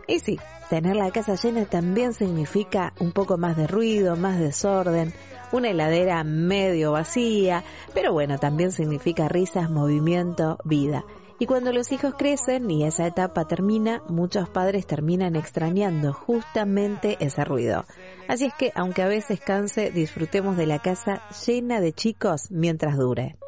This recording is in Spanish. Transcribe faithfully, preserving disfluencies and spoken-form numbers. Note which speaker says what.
Speaker 1: Y sí, tener la casa llena también significa un poco más de ruido, más desorden, una heladera medio vacía, pero bueno, también significa risas, movimiento, vida. Y cuando los hijos crecen y esa etapa termina, muchos padres terminan extrañando justamente ese ruido. Así es que, aunque a veces canse, disfrutemos de la casa llena de chicos mientras dure.